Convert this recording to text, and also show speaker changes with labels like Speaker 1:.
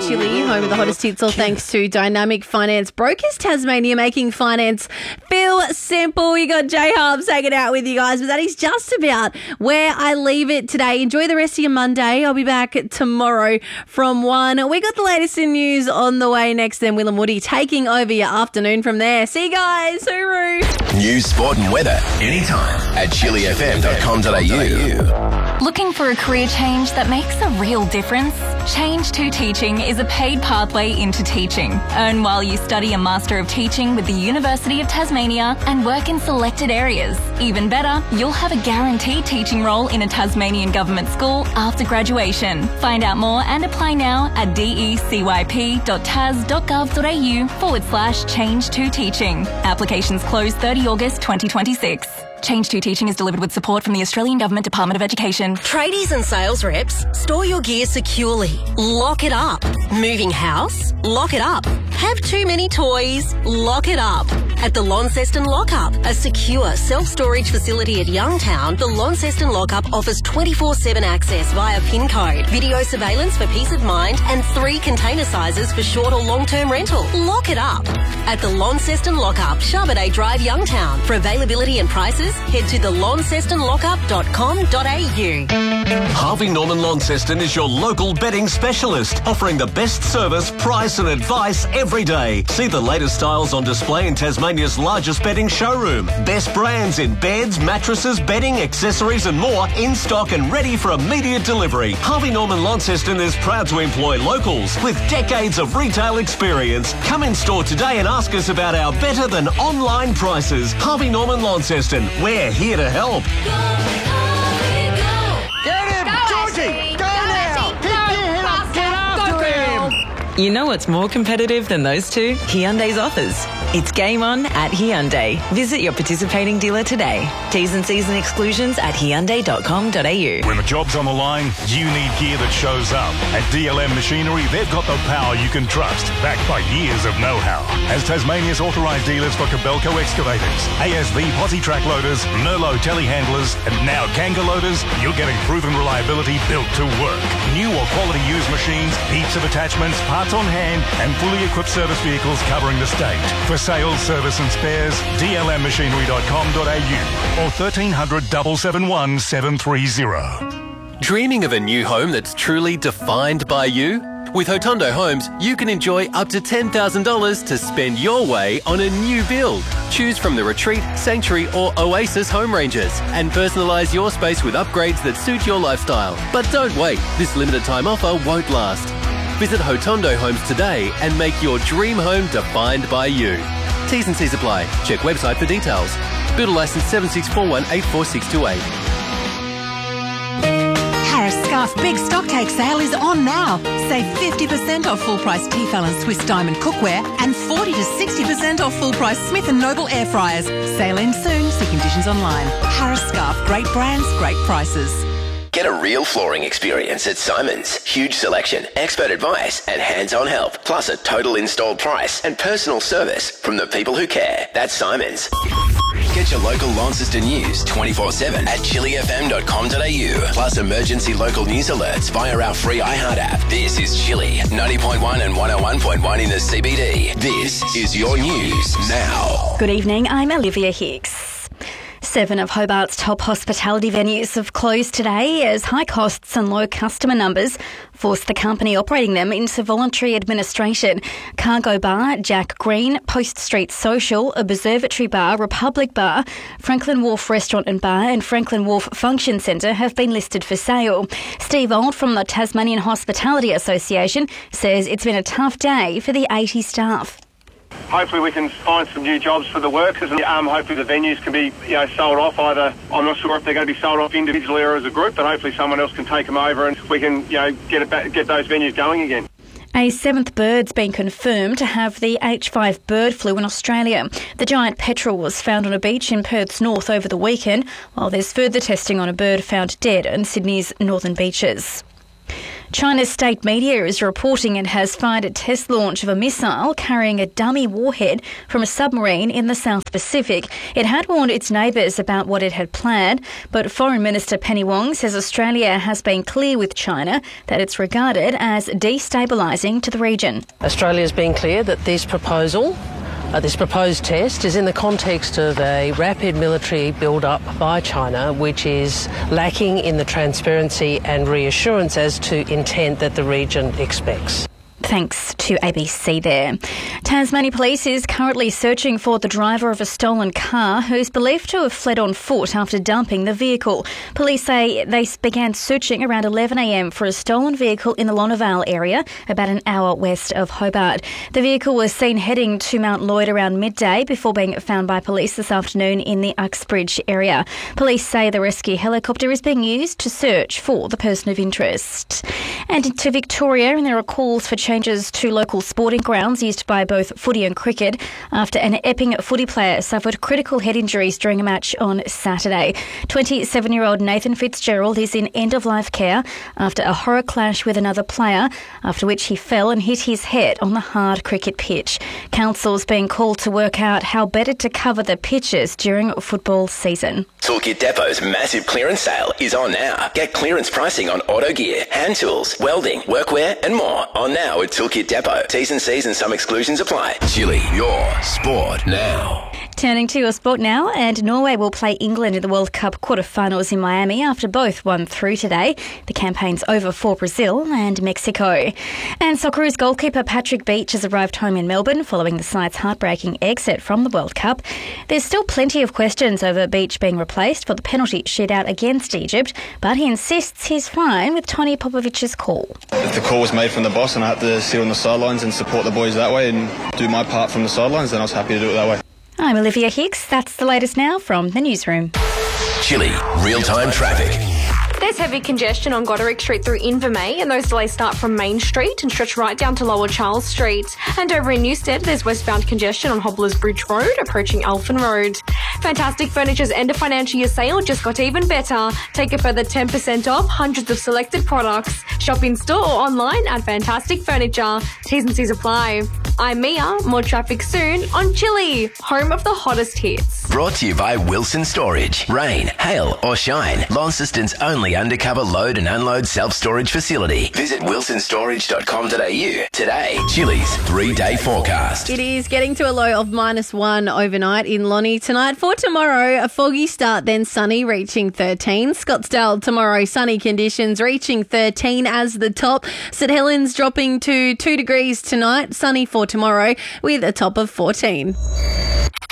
Speaker 1: Chile, home of the hottest hits, all thanks to Dynamic Finance Brokers Tasmania, making finance feel simple. You got J Hubs hanging out with you guys, but that is just about where I leave it today. Enjoy the rest of your Monday. I'll be back tomorrow from 1. We got the latest in news on the way next, then Will and Woody taking over your afternoon from there. See you guys. Hooroo.
Speaker 2: News, sport and weather anytime at chilifm.com.au.
Speaker 3: Looking for a career change that makes a real difference? Change to Teaching is a paid pathway into teaching. Earn while you study a Master of Teaching with the University of Tasmania and work in selected areas. Even better, you'll have a guaranteed teaching role in a Tasmanian government school after graduation. Find out more and apply now at decyp.tas.gov.au/change to teaching. Applications close 30 August 2026. Change to Teaching is delivered with support from the Australian Government Department of Education.
Speaker 4: Tradies and sales reps, store your gear securely. Lock it up. Moving house? Lock it up. Have too many toys? Lock it up. At the Launceston Lockup, a secure self-storage facility at Youngtown, the Launceston Lockup offers 24/7 access via PIN code, video surveillance for peace of mind, and 3 container sizes for short or long-term rental. Lock it up. At the Launceston Lockup, Charbonnet Drive, Youngtown. For availability and prices, head to thelauncestonlockup.com.au.
Speaker 5: Harvey Norman Launceston is your local bedding specialist, offering the best service, price and advice every day. See the latest styles on display in Tasmania's largest bedding showroom. Best brands in beds, mattresses, bedding, accessories and more in stock and ready for immediate delivery. Harvey Norman Launceston is proud to employ locals with decades of retail experience. Come in store today and ask us about our better than online prices. Harvey Norman Launceston, we're here to help.
Speaker 6: Get him! Georgie! Go now! Pick your head up! Get after him!
Speaker 7: You know what's more competitive than those two? Hyundai's offers. It's game on at Hyundai. Visit your participating dealer today. T's and C's and exclusions at hyundai.com.au.
Speaker 8: When the job's on the line, you need gear that shows up. At DLM Machinery, they've got the power you can trust, backed by years of know-how. As Tasmania's authorised dealers for Kobelco excavators, ASV posi track loaders, Merlot telehandlers, and now Kanga loaders, you're getting proven reliability built to work. New or quality used machines, heaps of attachments, parts on hand, and fully equipped service vehicles covering the state. For sales, service and spares, dlmmachinery.com.au or 1300 771 730.
Speaker 2: Dreaming of a new home that's truly defined by you? With Hotondo Homes, you can enjoy up to $10,000 to spend your way on a new build. Choose from the Retreat, Sanctuary or Oasis home ranges and personalise your space with upgrades that suit your lifestyle. But don't wait, this limited time offer won't last. Visit Hotondo Homes today and make your dream home defined by you. T's and C's apply. Check website for details. Builder licence 7641846828.
Speaker 9: Harris Scarf Big Stocktake Sale is on now. Save 50% off full-price Tefal and Swiss Diamond cookware and 40 to 60% off full-price Smith & Noble air fryers. Sale ends soon. See conditions online. Harris Scarf. Great brands, great prices.
Speaker 2: Get a real flooring experience at Simons. Huge selection, expert advice and hands-on help. Plus a total installed price and personal service from the people who care. That's Simons. Get your local Launceston news 24/7 at chilifm.com.au. Plus emergency local news alerts via our free iHeart app. This is Chili, 90.1 and 101.1 in the CBD. This is your news now.
Speaker 10: Good evening, I'm Olivia Hicks. 7 of Hobart's top hospitality venues have closed today as high costs and low customer numbers forced the company operating them into voluntary administration. Cargo Bar, Jack Green, Post Street Social, Observatory Bar, Republic Bar, Franklin Wharf Restaurant and Bar and Franklin Wharf Function Centre have been listed for sale. Steve Old from the Tasmanian Hospitality Association says it's been a tough day for the 80 staff.
Speaker 11: Hopefully we can find some new jobs for the workers and hopefully the venues can be sold off either. I'm not sure if they're going to be sold off individually or as a group, but hopefully someone else can take them over and we can get those venues going again.
Speaker 10: A 7th bird's been confirmed to have the H5 bird flu in Australia. The giant petrel was found on a beach in Perth's north over the weekend, while there's further testing on a bird found dead on Sydney's northern beaches. China's state media is reporting it has fired a test launch of a missile carrying a dummy warhead from a submarine in the South Pacific. It had warned its neighbours about what it had planned, but Foreign Minister Penny Wong says Australia has been clear with China that it's regarded as destabilising to the region.
Speaker 12: Australia has been clear that this proposed test is in the context of a rapid military build-up by China, which is lacking in the transparency and reassurance as to intent that the region expects.
Speaker 10: Thanks to ABC there. Tasmania Police is currently searching for the driver of a stolen car who's believed to have fled on foot after dumping the vehicle. Police say they began searching around 11 a.m. for a stolen vehicle in the Lonavale area, about an hour west of Hobart. The vehicle was seen heading to Mount Lloyd around midday before being found by police this afternoon in the Uxbridge area. Police say the rescue helicopter is being used to search for the person of interest. And to Victoria, and there are calls for changes to local sporting grounds used by both footy and cricket after an Epping footy player suffered critical head injuries during a match on Saturday. 27-year-old Nathan Fitzgerald is in end-of-life care after a horror clash with another player, after which he fell and hit his head on the hard cricket pitch. Council's being called to work out how better to cover the pitches during football season.
Speaker 13: Toolkit Depot's massive clearance sale is on now. Get clearance pricing on auto gear, hand tools, welding, workwear and more on now at Toolkit Depot. T's and C's and some exclusions apply. Chili, your sport now.
Speaker 10: Turning to your sport now, and Norway will play England in the World Cup quarterfinals in Miami after both won through today. The campaign's over for Brazil and Mexico. And Socceroos goalkeeper Patrick Beach has arrived home in Melbourne following the side's heartbreaking exit from the World Cup. There's still plenty of questions over Beach being replaced for the penalty shootout against Egypt, but he insists he's fine with Tony Popovic's call.
Speaker 14: If the call was made from the boss and I had to sit on the sidelines and support the boys that way and do my part from the sidelines, then I was happy to do it that way.
Speaker 10: I'm Olivia Hicks. That's the latest now from the newsroom.
Speaker 13: Chili, real-time traffic.
Speaker 15: There's heavy congestion on Goderic Street through Invermay, and those delays start from Main Street and stretch right down to Lower Charles Street. And over in Newstead, there's westbound congestion on Hobblers Bridge Road, approaching Alphen Road. Fantastic Furniture's end of financial year sale just got even better. Take a further 10% off hundreds of selected products. Shop in store or online at Fantastic Furniture. T's and C's apply. I'm Mia. More traffic soon on Chili, home of the hottest hits.
Speaker 13: Brought to you by Wilson Storage. Rain, hail or shine, Launceston's only undercover load and unload self-storage facility. Visit wilsonstorage.com.au today. Chili's 3-day forecast.
Speaker 1: It is getting to a low of -1 overnight in Lonnie tonight. For tomorrow, a foggy start, then sunny, reaching 13. Scottsdale tomorrow, sunny conditions, reaching 13 as the top. St Helens dropping to 2 degrees tonight, sunny for tomorrow with a top of 14.